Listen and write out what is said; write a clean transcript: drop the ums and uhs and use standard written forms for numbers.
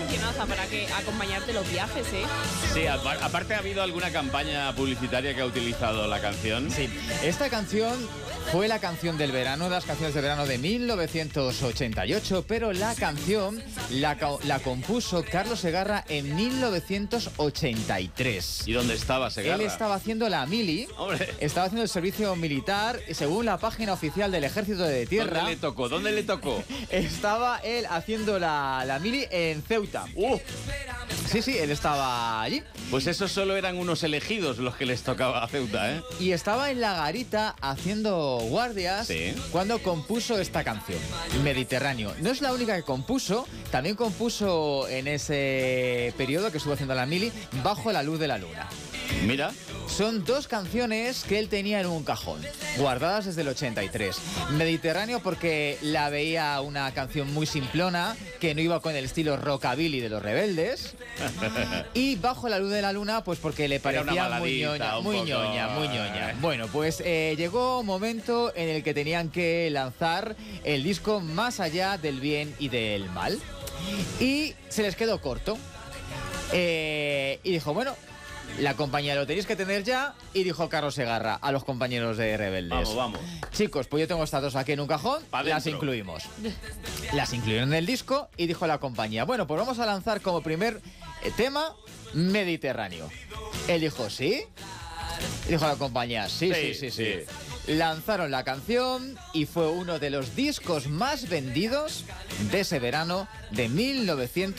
cancionaza para que acompañarte los viajes, ¿eh? Sí, aparte ha habido alguna campaña publicitaria que ha utilizado la canción. Sí, esta canción fue la canción del verano, de las canciones del verano de 1988, pero la canción la compuso Carlos Segarra en 1983. ¿Y dónde estaba Segarra? Él estaba haciendo la mili, Hombre. Estaba haciendo el servicio militar y según la página oficial del Ejército de Tierra... ¿Dónde le tocó? ¿Dónde le tocó? Estaba él haciendo la mili en Ceuta. Sí, él estaba allí. Pues esos solo eran unos elegidos los que les tocaba a Ceuta, ¿eh? Y estaba en la garita haciendo guardias cuando compuso esta canción, Mediterráneo. No es la única que compuso, también compuso en ese periodo que estuvo haciendo la mili, Bajo la luz de la luna. Mira. Son dos canciones que él tenía en un cajón, guardadas desde el 83. Mediterráneo porque la veía una canción muy simplona, que no iba con el estilo rockabilly de Los Rebeldes. Y Bajo la luz de la luna, pues porque le parecía muy ñoña. Bueno, pues llegó un momento en el que tenían que lanzar el disco Más allá del bien y del mal. Y se les quedó corto. Y dijo, bueno... La compañía lo tenéis que tener ya. Y dijo Carlos Segarra a los compañeros de Rebeldes: Vamos. Chicos, pues yo tengo estas dos aquí en un cajón, las incluimos. Las incluyeron en el disco y dijo la compañía: bueno, pues vamos a lanzar como primer tema Mediterráneo. Él dijo: ¿sí? Y dijo la compañía: sí. Lanzaron la canción y fue uno de los discos más vendidos de ese verano de 1900.